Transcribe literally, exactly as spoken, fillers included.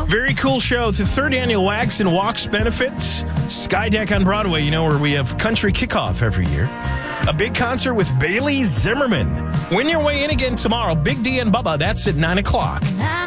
Very cool show. The third annual Wags and Walks benefits. Skydeck on Broadway, you know, where we have country kickoff every year. A big concert with Bailey Zimmerman. Win your way in again tomorrow. Big D and Bubba, that's at nine o'clock.